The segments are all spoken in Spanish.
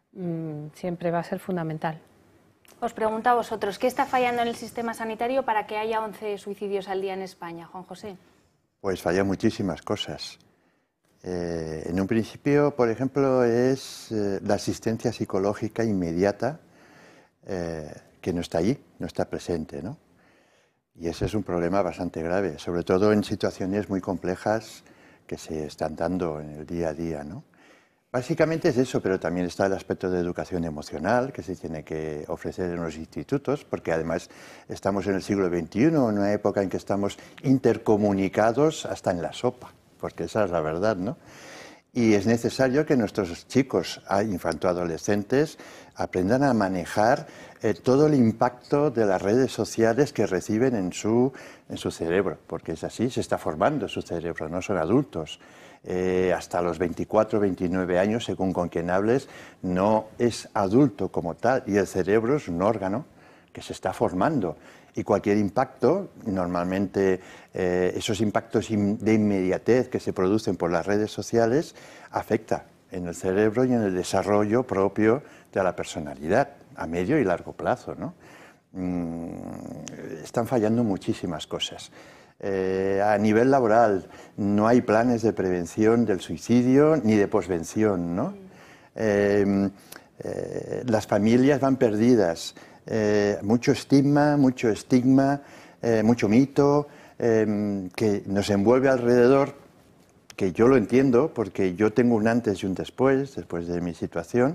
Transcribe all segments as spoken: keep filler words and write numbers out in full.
mmm, siempre va a ser fundamental. Os pregunto a vosotros, ¿qué está fallando en el sistema sanitario para que haya once suicidios al día en España, Juan José? Pues fallan muchísimas cosas. Eh, en un principio, por ejemplo, es eh, la asistencia psicológica inmediata eh, que no está allí, no está presente, ¿no? Y ese es un problema bastante grave, sobre todo en situaciones muy complejas que se están dando en el día a día, ¿no? Básicamente es eso, pero también está el aspecto de educación emocional que se tiene que ofrecer en los institutos, porque además estamos en el siglo veintiuno, en una época en que estamos intercomunicados hasta en la sopa, porque esa es la verdad, ¿no? Y es necesario que nuestros chicos, infantoadolescentes, aprendan a manejar eh, todo el impacto de las redes sociales que reciben en su, en su cerebro, porque es así, se está formando su cerebro, no son adultos. Eh, hasta los veinticuatro, veintinueve años, según con quien hables, no es adulto como tal, y el cerebro es un órgano que se está formando. Y cualquier impacto, normalmente eh, esos impactos de inmediatez que se producen por las redes sociales, afecta en el cerebro y en el desarrollo propio de la personalidad, a medio y largo plazo, ¿no? Mm, están fallando muchísimas cosas. Eh, a nivel laboral, no hay planes de prevención del suicidio ni de posvención, ¿no? Eh, eh, las familias van perdidas. Eh, mucho estigma, mucho estigma, eh, mucho mito eh, que nos envuelve alrededor, que yo lo entiendo porque yo tengo un antes y un después, después de mi situación,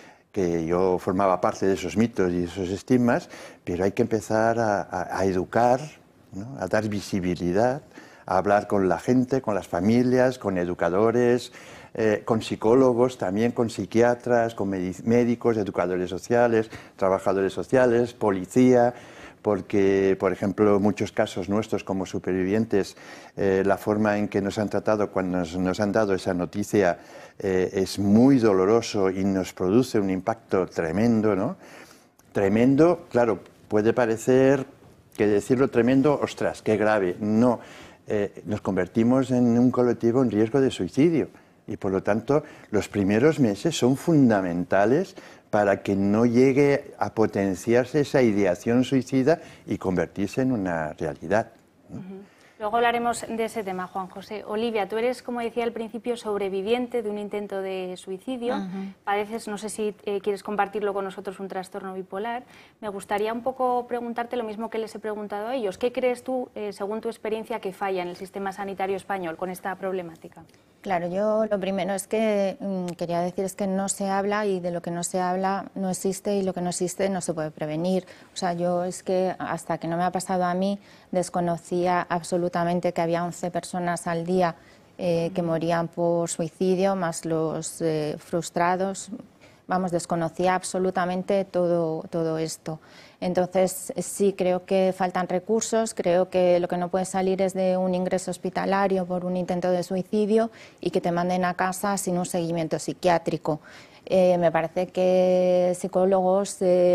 que yo formaba parte de esos mitos y esos estigmas, pero hay que empezar a, a, a educar, ¿no? A dar visibilidad, a hablar con la gente, con las familias, con educadores, eh, con psicólogos, también con psiquiatras, con médicos, educadores sociales, trabajadores sociales, policía, porque, por ejemplo, en muchos casos nuestros como supervivientes, eh, la forma en que nos han tratado cuando nos, nos han dado esa noticia eh, es muy doloroso y nos produce un impacto tremendo, ¿no? Tremendo, claro, puede parecer que decirlo tremendo, ostras, qué grave. No, eh, nos convertimos en un colectivo en riesgo de suicidio y por lo tanto los primeros meses son fundamentales para que no llegue a potenciarse esa ideación suicida y convertirse en una realidad, ¿no? Uh-huh. Luego hablaremos de ese tema, Juan José. Olivia, tú eres, como decía al principio, sobreviviente de un intento de suicidio. Uh-huh. Padeces, no sé si eh, quieres compartirlo con nosotros, un trastorno bipolar. Me gustaría un poco preguntarte lo mismo que les he preguntado a ellos. ¿Qué crees tú, eh, según tu experiencia, que falla en el sistema sanitario español con esta problemática? Claro, yo lo primero es que mmm, quería decir es que no se habla y de lo que no se habla no existe y lo que no existe no se puede prevenir. O sea, yo es que hasta que no me ha pasado a mí desconocía absolutamente que había once personas al día eh, que morían por suicidio, más los eh, frustrados. Vamos, desconocía absolutamente todo, todo esto. Entonces, sí, creo que faltan recursos, creo que lo que no puede salir es de un ingreso hospitalario por un intento de suicidio y que te manden a casa sin un seguimiento psiquiátrico. Eh, me parece que psicólogos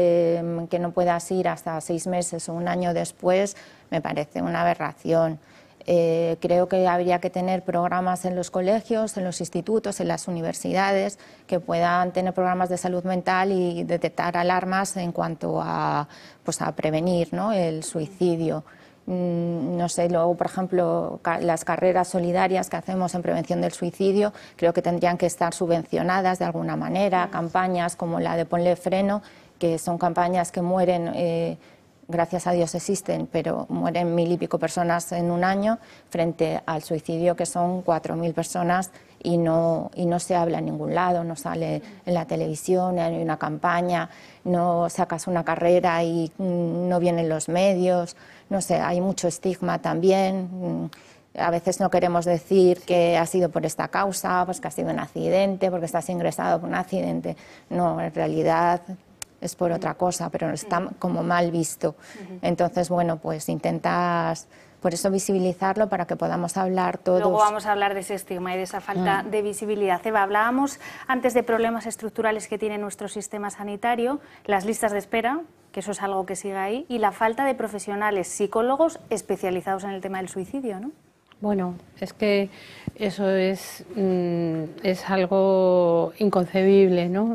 eh, que no puedas ir hasta seis meses o un año después, me parece una aberración. Eh, creo que habría que tener programas en los colegios, en los institutos, en las universidades, que puedan tener programas de salud mental y detectar alarmas en cuanto a, pues a prevenir, ¿no?, el suicidio. Mm, no sé, luego, por ejemplo, ca las carreras solidarias que hacemos en prevención del suicidio, creo que tendrían que estar subvencionadas de alguna manera, campañas como la de Ponle Freno, que son campañas que mueren... Eh, gracias a Dios existen, pero mueren mil y pico personas en un año frente al suicidio que son cuatro mil personas y no, y no se habla en ningún lado, no sale en la televisión, no hay una campaña, no sacas una carrera y no vienen los medios, no sé, hay mucho estigma también. A veces no queremos decir que ha sido por esta causa, pues que ha sido un accidente, porque estás ingresado por un accidente. No, en realidad... es por otra cosa, pero está como mal visto. Entonces, bueno, pues intentas, por eso, visibilizarlo para que podamos hablar todos. Luego vamos a hablar de ese estigma y de esa falta mm. de visibilidad. Eva, hablábamos antes de problemas estructurales que tiene nuestro sistema sanitario, las listas de espera, que eso es algo que sigue ahí, y la falta de profesionales psicólogos especializados en el tema del suicidio, ¿no? Bueno, es que eso es, mm, es algo inconcebible, ¿no?